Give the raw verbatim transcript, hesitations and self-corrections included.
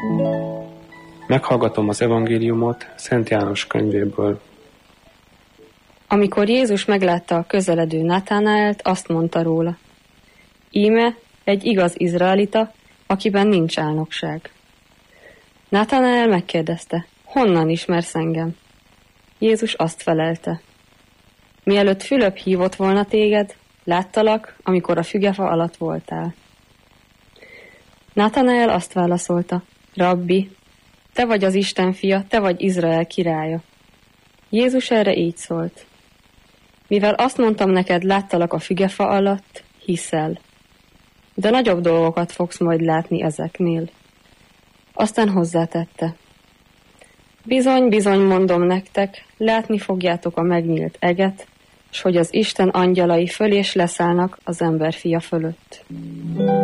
Meghallgatom az evangéliumot Szent János könyvéből. Amikor Jézus meglátta a közeledő Nathanaelt, azt mondta róla: íme egy igaz izraelita, akiben nincs álnokság. Nathanael megkérdezte: honnan ismersz engem? Jézus azt felelte: mielőtt Fülöp hívott volna téged, láttalak, amikor a fügefa alatt voltál. Nathanael azt válaszolta: Rabbi, te vagy az Isten fia, te vagy Izrael királya. Jézus erre így szólt: mivel azt mondtam neked, láttalak a fügefa alatt, hiszel. De nagyobb dolgokat fogsz majd látni ezeknél. Aztán hozzátette: bizony, bizony mondom nektek, látni fogjátok a megnyílt eget, s hogy az Isten angyalai föl és leszállnak az ember fia fölött.